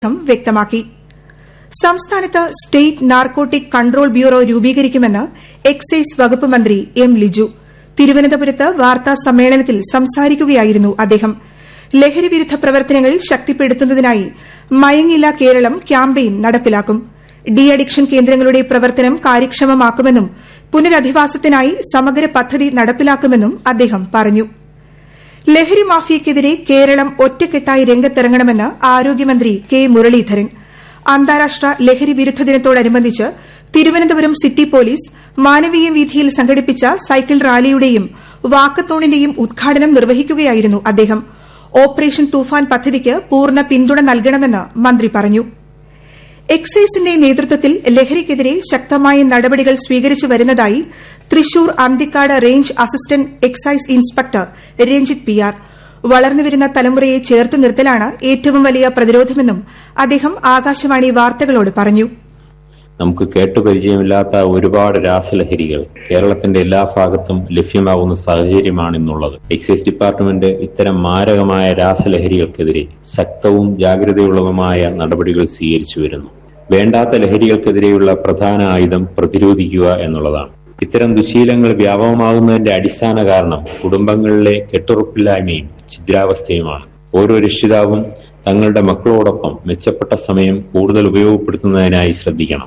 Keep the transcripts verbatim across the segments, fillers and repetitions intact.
വ്യക്തമാക്കി. സംസ്ഥാനത്ത് state narcotic control bureau രൂപീകരിക്കുമെന്ന് എക്സൈസ് വകുപ്പ് മന്ത്രി എം ലിജു. തിരുവനന്തപുരത്ത് വാർത്താ സമ്മേളനത്തിൽ സംസാരിക്കുകയായിരുന്നു അദ്ദേഹം. ലഹരിവിരുദ്ധ പ്രവർത്തനങ്ങൾ ശക്തിപ്പെടുത്തുന്നതിനായി മയങ്ങില്ല കേരളം ക്യാമ്പയിൻ നടപ്പിലാക്കും. ഡി അഡിക്ഷൻ കേന്ദ്രങ്ങളുടെ പ്രവർത്തനം കാര്യക്ഷമമാക്കുമെന്നും പുനരധിവാസത്തിനായി സമഗ്ര പദ്ധതി നടപ്പിലാക്കുമെന്നും അദ്ദേഹം പറഞ്ഞു. ലഹരി മാഫിയയ്ക്കെതിരെ കേരളം ഒറ്റക്കെട്ടായി രംഗത്തിറങ്ങണമെന്ന് ആരോഗ്യമന്ത്രി കെ മുരളീധരൻ. അന്താരാഷ്ട്ര ലഹരി വിരുദ്ധ ദിനത്തോടനുബന്ധിച്ച് തിരുവനന്തപുരം സിറ്റി പോലീസ് മാനവീയ വീഥിയിൽ സംഘടിപ്പിച്ച സൈക്കിൾ റാലിയുടെയും വാക്കത്തോണിന്റെയും ഉദ്ഘാടനം നിർവഹിക്കുകയായിരുന്നു അദ്ദേഹം. ഓപ്പറേഷൻ തൂഫാൻ പദ്ധതിക്ക് പൂർണ്ണ പിന്തുണ നൽകണമെന്ന് മന്ത്രി പറഞ്ഞു. എക്സൈസിന്റെ നേതൃത്വത്തിൽ ലഹരിക്കെതിരെ ശക്തമായ നടപടികൾ സ്വീകരിച്ചു വരുന്നതായി Thrissur Anthikad range assistant excise inspector Ranjith P R. വളർന്നുവരുന്ന തലമുറയെ ചേർത്തു നിർത്തലാണ് ഏറ്റവും വലിയ പ്രതിരോധമെന്നും അദ്ദേഹം ആകാശവാണി വാർത്തകളോട് പറഞ്ഞു. നമുക്ക് കേട്ടുപരിചയമില്ലാത്ത ഒരുപാട് രാസലഹരികൾ കേരളത്തിന്റെ എല്ലാ ഭാഗത്തും ലഭ്യമാകുന്ന സാഹചര്യമാണ് ഇന്നുള്ളത്. എക്സൈസ് ഡിപ്പാർട്ട്മെന്റ് ഇത്തരം മാരകമായ രാസലഹരികൾക്കെതിരെ ശക്തവും ജാഗ്രതയുള്ളതുമായ നടപടികൾ സ്വീകരിച്ചു വരുന്നു. വേണ്ടാത്ത ലഹരികൾക്കെതിരെയുള്ള പ്രധാന ആയുധം പ്രതിരോധിക്കുക എന്നുള്ളതാണ്. ഇത്തരം ദുശീലങ്ങൾ വ്യാപകമാകുന്നതിന്റെ അടിസ്ഥാന കാരണം കുടുംബങ്ങളിലെ കെട്ടുറപ്പില്ലായ്മയും ഛിദ്രാവസ്ഥയുമാണ്. ഓരോ രക്ഷിതാവും തങ്ങളുടെ മക്കളോടൊപ്പം മെച്ചപ്പെട്ട സമയം കൂടുതൽ ഉപയോഗപ്പെടുത്തുന്നതിനായി ശ്രദ്ധിക്കണം.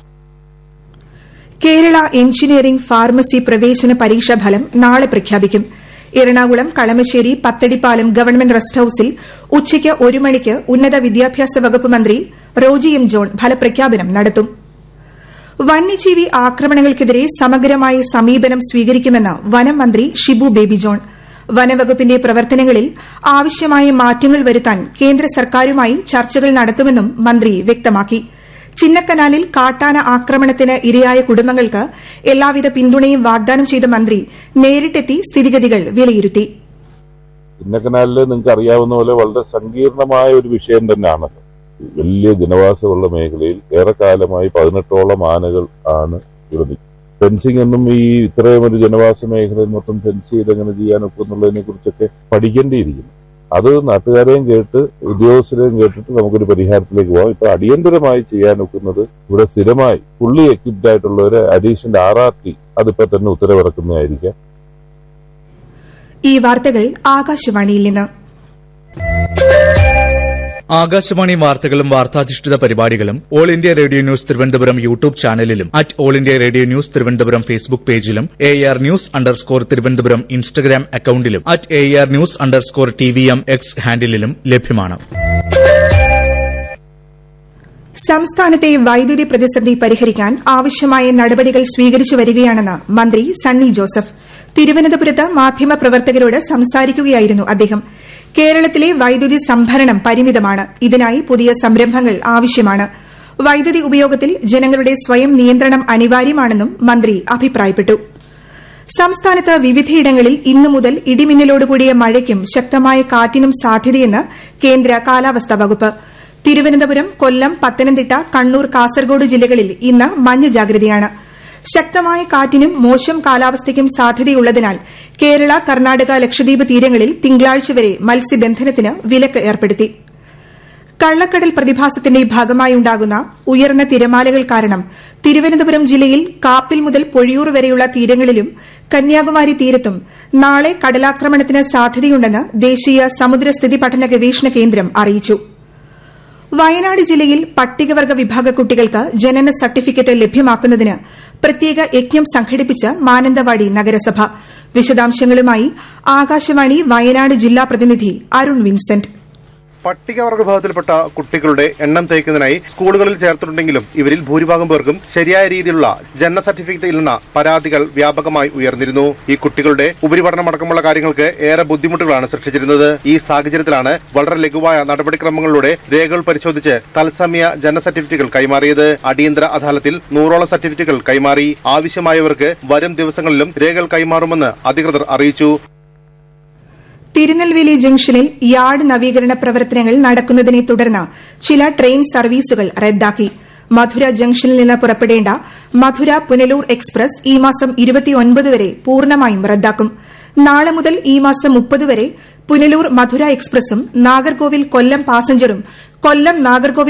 കേരള എഞ്ചിനീയറിംഗ് ഫാർമസി പ്രവേശന പരീക്ഷാ ഫലം നാളെ പ്രഖ്യാപിക്കും. എറണാകുളം കളമശ്ശേരി പത്തടിപ്പാലം ഗവൺമെന്റ് റെസ്റ്റ് ഹൌസിൽ ഉച്ചയ്ക്ക് ഒരു മണിക്ക് ഉന്നത വിദ്യാഭ്യാസ വകുപ്പ് മന്ത്രി റോജി എം ജോൺ ഫലപ്രഖ്യാപനം നടത്തും. വന്യജീവി ആക്രമണങ്ങൾക്കെതിരെ സമഗ്രമായ സമീപനം സ്വീകരിക്കുമെന്ന് വനം മന്ത്രി ഷിബു ബേബി ജോൺ. വനവകുപ്പിന്റെ പ്രവർത്തനങ്ങളിൽ ആവശ്യമായ മാറ്റങ്ങൾ വരുത്താൻ കേന്ദ്ര സർക്കാരുമായി ചർച്ചകൾ നടത്തുമെന്നും മന്ത്രി വ്യക്തമാക്കി. ചിന്നക്കനാലിൽ കാട്ടാന ആക്രമണത്തിന് ഇരയായ കുടുംബങ്ങൾക്ക് എല്ലാവിധ പിന്തുണയും വാഗ്ദാനം ചെയ്ത മന്ത്രി നേരിട്ടെത്തി സ്ഥിതിഗതികൾ വിലയിരുത്തി. ചിന്നക്കനാലിൽ നിങ്ങൾക്ക് അറിയാവുന്ന പോലെ വളരെ സങ്കീർണമായ ഒരു വിഷയം തന്നെയാണ്. വലിയ ജനവാസമുള്ള മേഖലയിൽ ഏറെക്കാലമായി പതിനെട്ടോളം ആനകൾ ആണ് ഇവിടെ. ഫെൻസിംഗ് എന്നും ഈ ഇത്രയും ഒരു ജനവാസ മേഖലയിൽ മൊത്തം ഫെൻസ് ചെയ്ത് എങ്ങനെ ചെയ്യാനൊക്കെ എന്നുള്ളതിനെ കുറിച്ചൊക്കെ പഠിക്കേണ്ടിയിരിക്കുന്നു. അത് നാട്ടുകാരെയും കേട്ട് ഉദ്യോഗസ്ഥരെയും കേട്ടിട്ട് നമുക്കൊരു പരിഹാരത്തിലേക്ക് പോകാം. ഇപ്പൊ അടിയന്തരമായി ചെയ്യാനൊക്കുന്നത് ഇവിടെ സ്ഥിരമായി fully equipped ആയിട്ടുള്ളവരെ additional R R T അതിപ്പോ തന്നെ ഉത്തരവിറക്കുന്നതായിരിക്കാം. ഈ വാർത്തകൾ ആകാശവാണിയിൽ നിന്ന്. ആകാശവാണി വാർത്തകളും വാർത്താധിഷ്ഠിത പരിപാടികളും all India radio news Thiruvananthapuram YouTube ചാനലിലും at all India radio news Thiruvananthapuram Facebook പേജിലും A R news underscore Thiruvananthapuram Instagram അക്കൌണ്ടിലും at A R news underscore T V M X ഹാൻഡിലും ലഭ്യമാണ്. സംസ്ഥാനത്തെ വൈദ്യുതി പ്രതിസന്ധി പരിഹരിക്കാൻ ആവശ്യമായ നടപടികൾ സ്വീകരിച്ചു വരികയാണെന്ന് മന്ത്രി സണ്ണി ജോസഫ്. തിരുവനന്തപുരത്ത് മാധ്യമപ്രവർത്തകരോട് സംസാരിക്കുകയായിരുന്നു അദ്ദേഹം. കേരളത്തിലെ വൈദ്യുതി സംഭരണം പരിമിതമാണ്. ഇതിനായി പുതിയ സംരംഭങ്ങൾ ആവശ്യമാണ്. വൈദ്യുതി ഉപയോഗത്തിൽ ജനങ്ങളുടെ സ്വയം നിയന്ത്രണം അനിവാര്യമാണെന്നും മന്ത്രി അഭിപ്രായപ്പെട്ടു. സംസ്ഥാനത്ത് വിവിധയിടങ്ങളിൽ ഇന്നു മുതൽ ഇടിമിന്നലോടുകൂടിയ മഴയ്ക്കും ശക്തമായ കാറ്റിനും സാധ്യതയെന്ന് കേന്ദ്ര കാലാവസ്ഥാ വകുപ്പ്. തിരുവനന്തപുരം, കൊല്ലം, പത്തനംതിട്ട, കണ്ണൂർ, കാസർഗോഡ് ജില്ലകളിൽ ഇന്ന് മഞ്ഞ ജാഗ്രതയാണ്. ശക്തമായ കാറ്റിനും മോശം കാലാവസ്ഥയ്ക്കും സാധ്യതയുള്ളതിനാൽ കേരള, കർണാടക, ലക്ഷദ്വീപ് തീരങ്ങളിൽ തിങ്കളാഴ്ച വരെ മത്സ്യബന്ധനത്തിന് വിലക്ക് ഏർപ്പെടുത്തി. കള്ളക്കടൽ പ്രതിഭാസത്തിന്റെ ഭാഗമായുണ്ടാകുന്ന ഉയർന്ന തിരമാലകൾ കാരണം തിരുവനന്തപുരം ജില്ലയിൽ കാപ്പിൽ മുതൽ പൊഴിയൂർ വരെയുള്ള തീരങ്ങളിലും കന്യാകുമാരി തീരത്തും നാളെ കടലാക്രമണത്തിന് സാധ്യതയുണ്ടെന്ന് ദേശീയ സമുദ്രസ്ഥിതി പഠന ഗവേഷണ കേന്ദ്രം അറിയിച്ചു. വയനാട് ജില്ലയിൽ പട്ടികവർഗ വിഭാഗ കുട്ടികൾക്ക് ജനന സർട്ടിഫിക്കറ്റ് ലഭ്യമാക്കുന്നതിന് പ്രത്യേക യജ്ഞം സംഘടിപ്പിച്ച് മാനന്തവാടി നഗരസഭ. വിശദാംശങ്ങളുമായി ആകാശവാണി വയനാട് ജില്ലാ പ്രതിനിധി അരുൺ വിൻസെന്റ്. പട്ടികവർഗ വിഭാഗത്തിൽപ്പെട്ട കുട്ടികളുടെ എണ്ണം തേക്കുന്നതിനായി സ്കൂളുകളിൽ ചേർത്തിട്ടുണ്ടെങ്കിലും ഇവരിൽ ഭൂരിഭാഗം പേർക്കും ശരിയായ രീതിയിലുള്ള ജനന സർട്ടിഫിക്കറ്റ് ഇല്ലെന്ന പരാതികൾ വ്യാപകമായി ഉയർന്നിരുന്നു. ഈ കുട്ടികളുടെ ഉപരിപഠനം അടക്കമുള്ള കാര്യങ്ങൾക്ക് ഏറെ ബുദ്ധിമുട്ടുകളാണ് സൃഷ്ടിച്ചിരുന്നത്. ഈ സാഹചര്യത്തിലാണ് വളരെ ലഘുവായ നടപടിക്രമങ്ങളിലൂടെ രേഖകൾ പരിശോധിച്ച് തത്സമയ ജനന സർട്ടിഫിക്കറ്റുകൾ കൈമാറിയത്. അടിയന്തര അദാലത്തിൽ നൂറോളം സർട്ടിഫിക്കറ്റുകൾ കൈമാറി. ആവശ്യമായവർക്ക് വരും ദിവസങ്ങളിലും രേഖകൾ കൈമാറുമെന്ന് അധികൃതർ അറിയിച്ചു. തിരുനെൽവേലി ജംഗ്ഷനിൽ യാർഡ് നവീകരണ പ്രവർത്തനങ്ങൾ നടക്കുന്നതിനെ തുടർന്ന് ചില ട്രെയിൻ സർവീസുകൾ റദ്ദാക്കി. മധുര ജംഗ്ഷനിൽ നിന്ന് പുറപ്പെടേണ്ട മധുര പുനലൂർ എക്സ്പ്രസ് ഈ മാസം ഇരുപത്തിയൊൻപത് വരെ പൂർണ്ണമായും റദ്ദാക്കും. നാളെ മുതൽ ഈ മാസം മുപ്പത് വരെ പുനലൂർ മധുര എക്സ്പ്രസും നാഗർകോവിൽ കൊല്ലം പാസഞ്ചറും കൊല്ലം നാഗർകോവിൽ